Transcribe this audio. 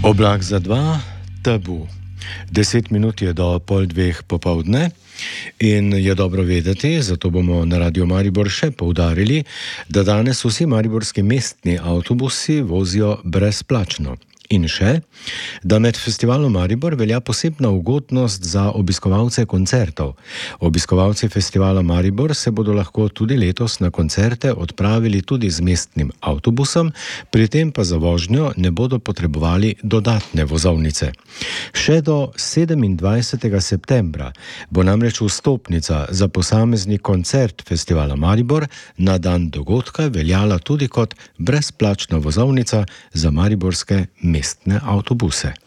Oblak za dva, tabu. 10 minut je do 1:30 popoldne in je dobro vedeti, zato bomo na Radio Maribor še poudarili, da danes vsi mariborski mestni avtobusi vozijo brezplačno. In še, da med festivalom Maribor velja posebna ugodnost za obiskovalce koncertov. Obiskovalci festivala Maribor se bodo lahko tudi letos na koncerte odpravili tudi z mestnim avtobusom, pri tem pa za vožnjo ne bodo potrebovali dodatne vozovnice. Še do 27. septembra bo namreč vstopnica za posamezni koncert festivala Maribor na dan dogodka veljala tudi kot brezplačna vozovnica za mariborske mestne avtobuse.